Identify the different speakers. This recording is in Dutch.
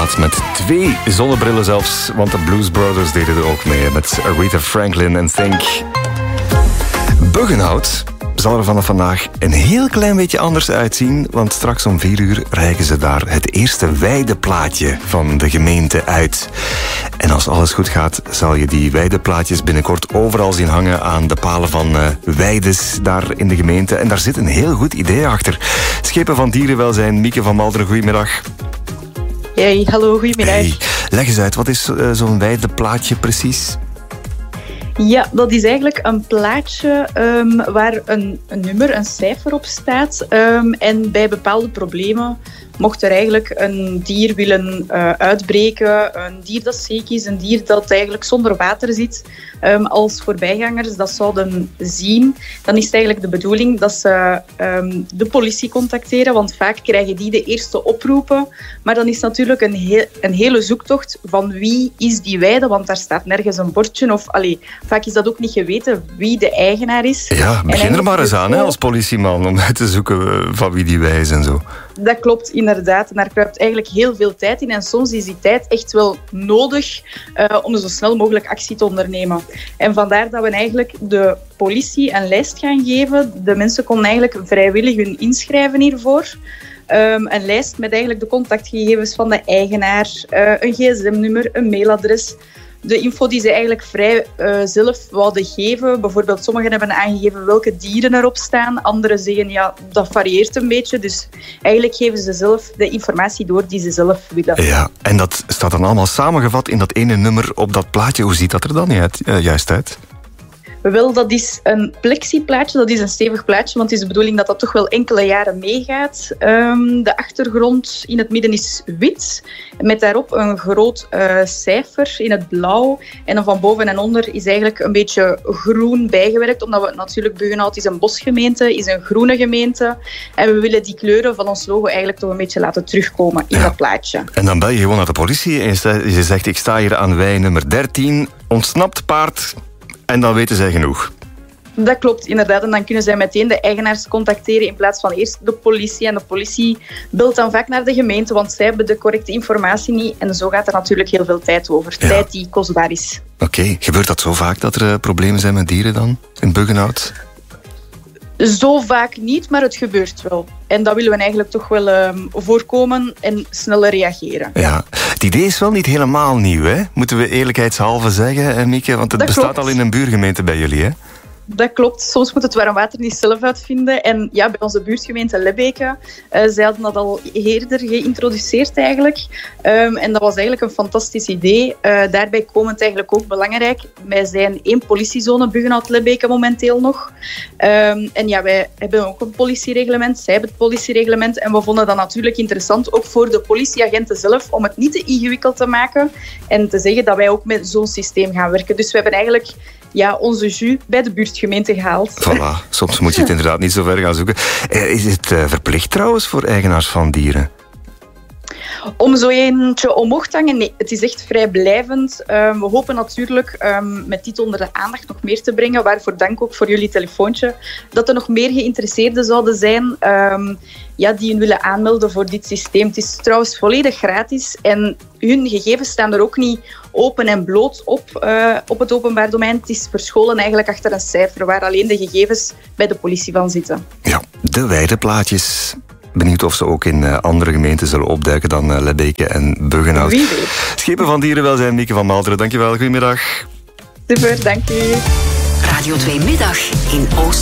Speaker 1: plaats met 2 zonnebrillen zelfs, want de Blues Brothers deden er ook mee met Aretha Franklin en Think. Buggenhout zal er vanaf vandaag een heel klein beetje anders uitzien, want straks om 4 uur reiken ze daar het eerste weideplaatje van de gemeente uit. En als alles goed gaat, zal je die weideplaatjes binnenkort overal zien hangen aan de palen van weides daar in de gemeente. En daar zit een heel goed idee achter. Schepen van Dierenwelzijn, Mieke van Malderen, goedemiddag.
Speaker 2: Hey, hallo, goedemiddag.
Speaker 1: Hey, leg eens uit, wat is zo'n weideplaatje precies?
Speaker 2: Ja, dat is eigenlijk een plaatje waar een nummer, een cijfer op staat. En bij bepaalde problemen mocht er eigenlijk een dier willen uitbreken, een dier dat ziek is, een dier dat eigenlijk zonder water zit. Als voorbijgangers dat zouden zien, dan is het eigenlijk de bedoeling dat ze de politie contacteren, want vaak krijgen die de eerste oproepen. Maar dan is natuurlijk een hele zoektocht van wie is die weide, want daar staat nergens een bordje. Of vaak is dat ook niet geweten wie de eigenaar is.
Speaker 1: Ja, begin er maar eens aan als politieman om uit te zoeken van wie die weide is en zo.
Speaker 2: Dat klopt, inderdaad. En daar kruipt eigenlijk heel veel tijd in. En soms is die tijd echt wel nodig om zo snel mogelijk actie te ondernemen. En vandaar dat we eigenlijk de politie een lijst gaan geven. De mensen konden eigenlijk vrijwillig hun inschrijven hiervoor. Een lijst met eigenlijk de contactgegevens van de eigenaar, een gsm-nummer, een mailadres. De info die ze eigenlijk vrij zelf wouden geven. Bijvoorbeeld, sommigen hebben aangegeven welke dieren erop staan. Anderen zeggen, ja, dat varieert een beetje. Dus eigenlijk geven ze zelf de informatie door die ze zelf willen. Ja,
Speaker 1: en dat staat dan allemaal samengevat in dat ene nummer op dat plaatje. Hoe ziet dat er dan juist uit?
Speaker 2: Wel, dat is een plexiplaatje, dat is een stevig plaatje, want het is de bedoeling dat dat toch wel enkele jaren meegaat. De achtergrond in het midden is wit, met daarop een groot cijfer in het blauw. En dan van boven en onder is eigenlijk een beetje groen bijgewerkt, omdat we natuurlijk Buggenhout is een bosgemeente, is een groene gemeente. En we willen die kleuren van ons logo eigenlijk toch een beetje laten terugkomen in dat plaatje.
Speaker 1: En dan bel je gewoon naar de politie en je zegt, ik sta hier aan wei nummer 13, ontsnapt paard. En dan weten zij genoeg.
Speaker 2: Dat klopt, inderdaad. En dan kunnen zij meteen de eigenaars contacteren in plaats van eerst de politie. En de politie belt dan vaak naar de gemeente, want zij hebben de correcte informatie niet. En zo gaat er natuurlijk heel veel tijd over. Ja. Tijd die kostbaar is.
Speaker 1: Oké. Gebeurt dat zo vaak dat er problemen zijn met dieren dan in Buggenhout?
Speaker 2: Zo vaak niet, maar het gebeurt wel. En dat willen we eigenlijk toch wel voorkomen en sneller reageren.
Speaker 1: Ja. Het idee is wel niet helemaal nieuw, hè? Moeten we eerlijkheidshalve zeggen, Mieke? Want het
Speaker 2: dat
Speaker 1: bestaat
Speaker 2: klopt.
Speaker 1: al in een buurgemeente bij jullie, hè?
Speaker 2: Dat klopt. Soms moet het warm water niet zelf uitvinden. En ja, bij onze buurtgemeente Lebbeke, zij hadden dat al eerder geïntroduceerd eigenlijk. En dat was eigenlijk een fantastisch idee. Daarbij komend eigenlijk ook belangrijk. Wij zijn 1 politiezone, Buggenhout-Lebbeke momenteel nog. En ja, wij hebben ook een politiereglement. Zij hebben het politiereglement. En we vonden dat natuurlijk interessant, ook voor de politieagenten zelf, om het niet te ingewikkeld te maken. En te zeggen dat wij ook met zo'n systeem gaan werken. Dus we hebben eigenlijk onze jus bij de buurtgemeente gehaald.
Speaker 1: Voilà, soms moet je het inderdaad niet zo ver gaan zoeken. Is het verplicht trouwens voor eigenaars van dieren?
Speaker 2: Om zo eentje omhoog te hangen? Nee, het is echt vrijblijvend. We hopen natuurlijk met dit onder de aandacht nog meer te brengen. Waarvoor dank ook voor jullie telefoontje. Dat er nog meer geïnteresseerden zouden zijn die hun willen aanmelden voor dit systeem. Het is trouwens volledig gratis. En hun gegevens staan er ook niet open en bloot op het openbaar domein. Het is verscholen eigenlijk achter een cijfer waar alleen de gegevens bij de politie van zitten.
Speaker 1: Ja, de weideplaatjes. Benieuwd of ze ook in andere gemeenten zullen opduiken dan Lebbeke en Buggenhout.
Speaker 2: Wie weet.
Speaker 1: Schepen van Dierenwelzijn, Mieke van Malderen. Dankjewel, goedemiddag.
Speaker 2: Super, dank u.
Speaker 3: Radio 2 Middag in Oost.